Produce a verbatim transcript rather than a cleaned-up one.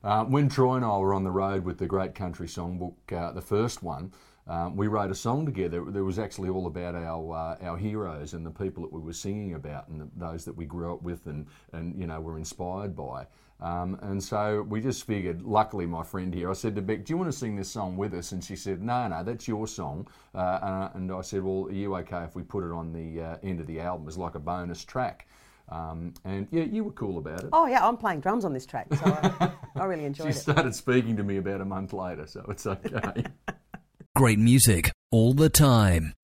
Uh, when Troy and I were on the road with the Great Country Songbook, uh, the first one, um, we wrote a song together. There was actually all about our uh, our heroes and the people that we were singing about, and the, those that we grew up with and, and you know were inspired by. Um, and so we just figured, luckily my friend here, I said to Beck, do you want to sing this song with us? And she said, no, no, that's your song. Uh, and I said, well, are you okay if we put it on the uh, end of the album as like a bonus track? Um, and yeah, you were cool about it. Oh yeah, I'm playing drums on this track, so I, I really enjoyed it. She started speaking to me about a month later, so it's okay. Great music all the time.